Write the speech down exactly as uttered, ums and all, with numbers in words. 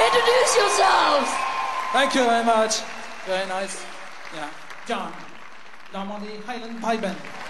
introduce yourselves. Thank you very much. Very nice. Yeah. John. Normandy Highland Pipe Band.